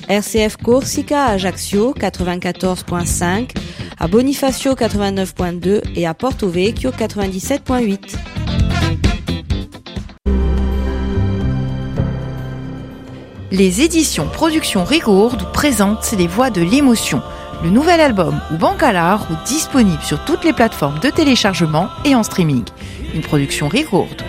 RCF Corsica à Ajaccio 94.5, à Bonifacio 89.2 et à Porto Vecchio 97.8. Les éditions Production Rigourde présentent Les Voix de l'émotion, le nouvel album ou Bancalar, disponible sur toutes les plateformes de téléchargement et en streaming. Une production Rigourde.